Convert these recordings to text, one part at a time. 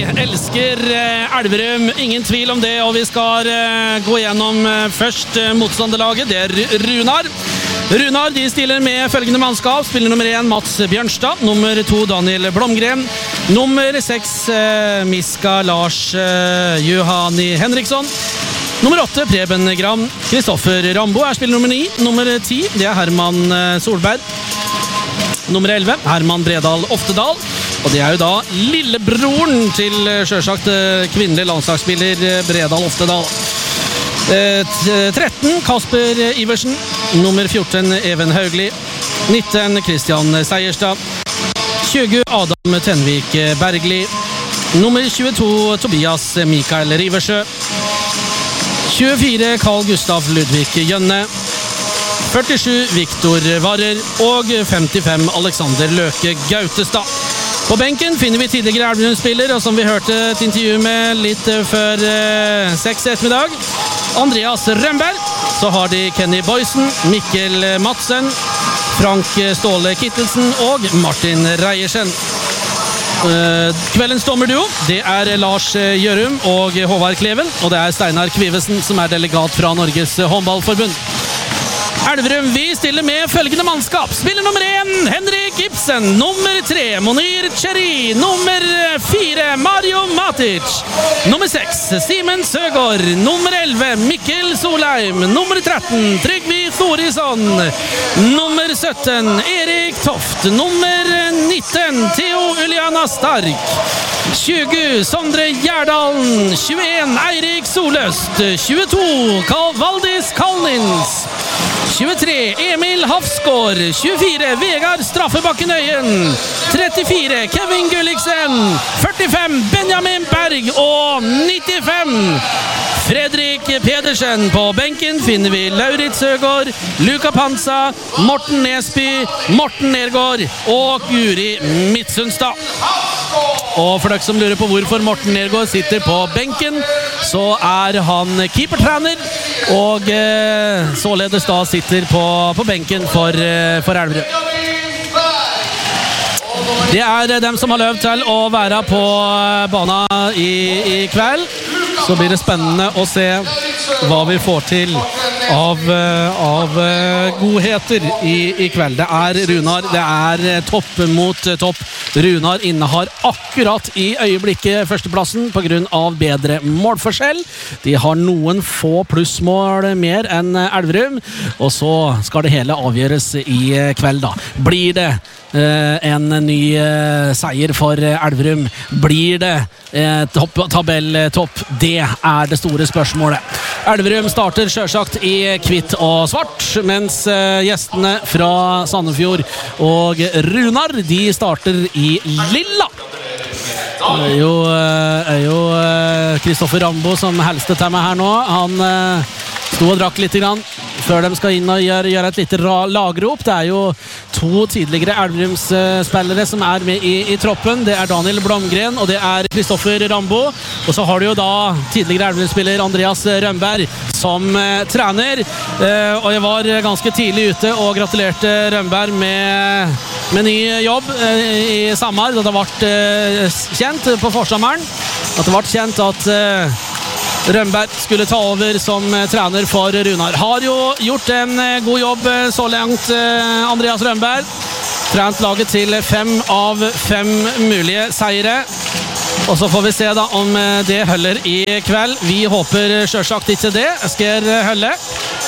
elsker Elverum, ingen tvil om det, og vi skal gå gjennom først motstanderlaget. Det Runar. Runar de stiller med følgende mannskap. Spiller nummer 1 Mats Bjørnstad, nummer 2 Daniel Blomgren, nummer 6 Miska Lars Johani Henriksson, nummer 8 Preben Gram. Kristoffer Rambo spiller nummer 9. Nummer 10 det Herman Solberg. Nummer 11 Herman Bredal Oftedal. Og det jo da lillebroren til selvsagt kvinnelig landslagsspiller Bredal Oftedal. 13 Kasper Iversen. Nummer 14 Even Haugli. 19 Kristian Seierstad. 20 Adam Tenvik Bergli. Nummer 22 Tobias Mikael Riversjø. 24 Carl Gustav Ludvig Jønne. 47 Viktor Varer og 55 Alexander Løke Gautestad. På benken finner vi tidligere Elverum-spiller, og som vi hørte et intervju med litt før 6 ettermiddag, Andreas Rønberg. Så har de Kenny Boysen, Mikkel Madsen, Frank Ståle Kittelsen og Martin Reiersen. Kveldens dommerduo, det Lars Gjørum og Håvard Kleven, og det Steinar Kvivesen som delegat fra Norges håndballforbund. Elverum, vi stiller med følgende mannskap. Spiller nummer 1 Henrik Ibsen, nummer 3 Monir Cherry, nummer 4 Mario Matic, nummer 6 Simen Søgaard, nummer 11 Mikkel Solheim, nummer 13 Trygvi Thorisson, nummer 17 Erik Toft, nummer 19 Theo Uliana Stark, 20 Sondre Gjerdalen, 21 Eirik Soløst, 22 Valdis Kalnins, 23 Emil Hafsgaard, 24 Vegard Straffebakken Øyen, 34 Kevin Gulliksen, 45 Benjamin Berg og 95 Fredrik Pedersen. På benken finner vi Lauritz Søgaard, Luka Pansa, Morten Nesby, Morten Nergård og Guri Midtsundstad. Og for dere som lurer på hvorfor Morten Nergård sitter på benken, så han keepertrener, og således da sitter på benken for Elverum. Det dem som har løpt til å være på banen i kveld. Så blir det spennende å se hva vi får til av godheter i kveld. Det Runar, det topp mot topp. Runar innehar akkurat i øyeblikket førsteplassen på grunn av bedre målforskjell. De har noen få plussmål mer enn Elverum, og så skal det hele avgjøres i kveld da. Blir det en ny seier for Elverum? Blir det tabelltopp? Det det store spørsmålet. Elverum starter selvsagt i hvitt og svart, mens gjestene fra Sandefjord og Runar, de starter i lilla. Det jo Kristoffer Rambo som helste til meg her nå. Han sto og drakk litt grann før de skal inn og gjøre et lite lagrop. Det jo 2 tidligere Elverums-spillere som med i troppen. Det Daniel Blomgren, og det Kristoffer Rambo. Og så har du jo da tidligere Elverums-spiller Andreas Rønberg som trener. Og jeg var ganske tidlig ute og gratulerte Rønberg med ny jobb i Samar, da det ble kjent på forsommeren. At det ble kjent at Rønberg skulle ta over som trener for Runar. Har jo gjort en god jobb så langt, Andreas Rønberg. Trent laget til 5 av 5 mulige seire. Og så får vi se da om det holder i kveld. Vi håper selvsagt ikke det. Skal holde.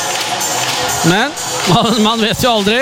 Men man vet jo aldri.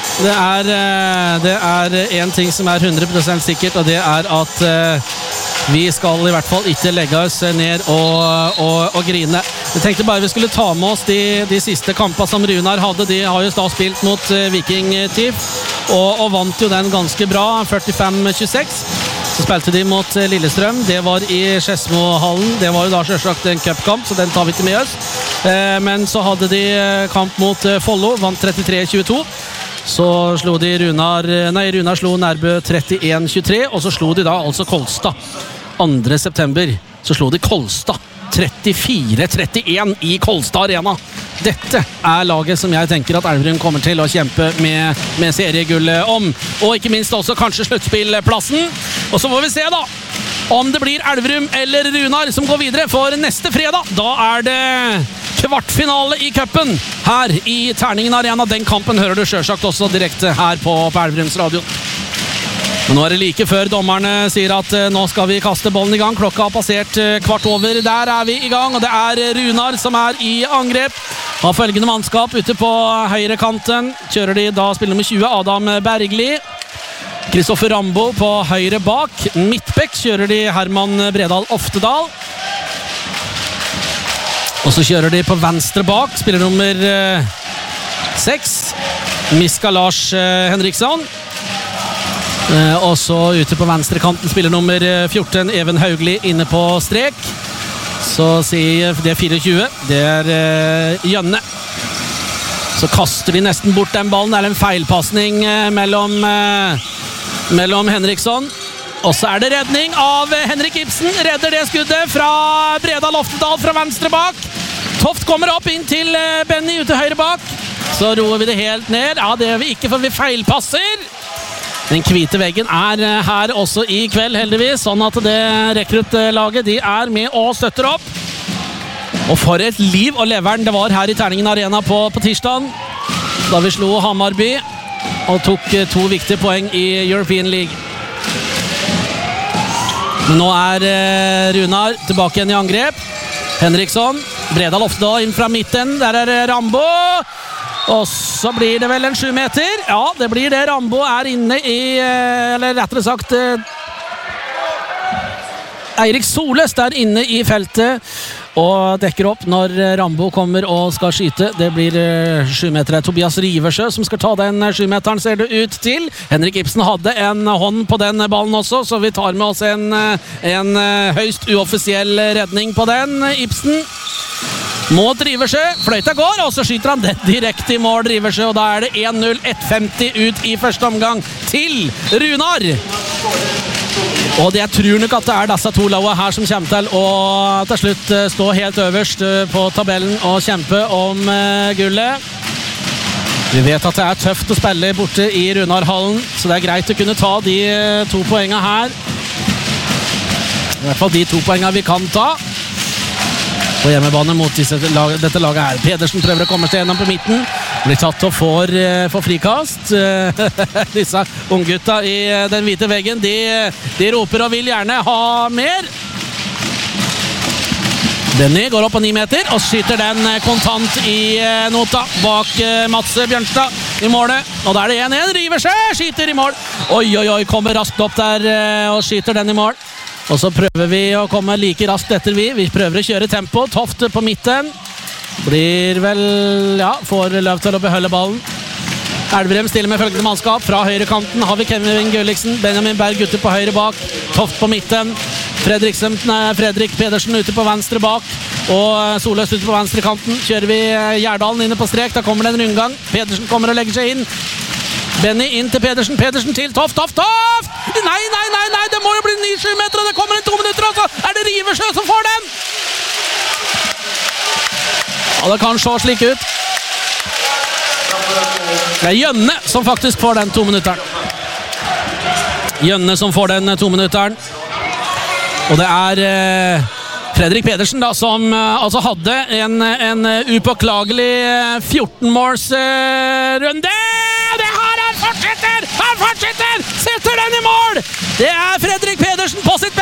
Det en ting som 100% sikkert, og det at vi skal i hvert fall ikke legge oss ned og grine. Jeg tenkte bare vi skulle ta med oss de siste kampene som Runar hadde. De har jo da spilt mot Viking TIF og vant jo den ganske bra, 45-26. Så spilte de mot Lillestrøm. Det var i Skedsmohallen. Det var jo da selvsagt en cupkamp, så den tar vi ikke med oss. Men så hadde de kamp mot Follo, vant 33-22. Så slo de Runar slo Nærbø 31-23, og så slo de da altså Kolstad 2. september. Så slo de Kolstad 34-31 i Kolstad Arena. Dette laget som jeg tenker at Elverum kommer til å kjempe med seriegullet om. Og ikke minst også kanskje sluttspillplassen. Og så får vi se da om det blir Elverum eller Runar som går videre for neste fredag. Da det kvartfinale i cupen her i Terningen Arena. Den kampen hører du selvsagt også direkte her på Elverums radio. Men nå det like før dommerne sier at nå skal vi kaste bollen i gang. Klokka har passert kvart over. Der vi i gang, og det Runar som i angrep. Har følgende mannskap ute på høyre kanten. Kjører de da spiller nummer 20, Adam Bergli. Kristoffer Rambo på høyre bak. Midtbekk kjører de Herman Bredal Oftedal. Og så kjører de på venstre bak. Spiller nummer 6, Miska Lars Henriksson. Og så ute på venstre kanten spiller nummer 14, Even Haugli inne på strek. Så sier det 24. Det Jønne. Så kaster de nesten bort den ballen. Det en feilpassning mellom Henriksson. Og så det redning av Henrik Ibsen. Redder det skuddet fra Bredal Oftedal fra venstre bak. Toft kommer opp inn til Benny ute høyre bak. Så roer vi det helt ned. Ja, det gjør vi ikke, for vi feilpasser. Den hvite veggen her også i kveld, heldigvis. Sånn at det rekruttlaget, de med og støtter opp. Og for et liv og leveren det var her i Terningen Arena på tirsdagen. Da vi slo Hammarby og tok 2 viktige poeng i European League. Men nå Runar tilbake igjen i angrep. Henriksson, Bredal Oftedal inn fra midten. Der Rambo. Og så blir det vel en 7 meter. Ja, det blir det. Rambo inne i, eller rettere sagt Eirik Soles der inne i feltet og dekker opp når Rambo kommer og skal skyte. Det blir 7 meter. Tobias Riversjø som skal ta den 7 meteren, ser det ut til. Henrik Ibsen hadde en hånd på den ballen også, så vi tar med oss en høyst uoffisiell redning på den. Ibsen mot Riversjø, fløyta går, og så skyter han det direkte i mål, Riversjø, og da det 1-0, 1:50 ut i første omgang til Runar. Og jeg tror nok at det disse 2 lagene her som kommer til å til slutt stå helt øverst på tabellen og kjempe om gullet. Vi vet at det tøft å spille borte i Runarhallen, så det greit å kunne ta de 2 poengene her. I hvert fall de 2 poengene vi kan ta. På hjemmebane mot dette laget her. Pedersen prøver å komme seg gjennom på midten. Blir tatt og får frikast. Disse unggutta i den hvite veggen, de roper og vil gjerne ha mer. Benny går opp på 9 meter og skyter den kontant i nota bak Mats Bjørnstad i målet. Og da det 1-1. Riversjø skyter i mål. Oi, kommer raskt opp der og skyter den i mål. Og så prøver vi å komme like raskt etter vi prøver å kjøre tempo. Toft på midten. Blir vel, får lov til å beholde ballen. Elverum stiller med følgende mannskap. Fra høyre kanten har vi Kevin Gulliksen, Benjamin Berg ute på høyre bak. Toft på midten. Fredrik Pedersen ute på venstre bak. Og Soløs ute på venstre kanten. Kjører vi Gjerdalen inne på strek. Da kommer det en rundgang. Pedersen kommer og legger seg inn. Benny inn til Pedersen, Pedersen til Toft! Nei, det må jo bli en ny 7 meter, og det kommer en 2 minutter, og så det Riversjø som får den! Og det kan se slik ut. Det Jønne som faktisk får den 2 minutteren. Jønne som får den 2 minutteren. Og det Fredrik Pedersen da, som altså hadde en upåklagelig 14-måls runde. Det her han fortsetter! Setter den i mål! Det Fredrik Pedersen på sitt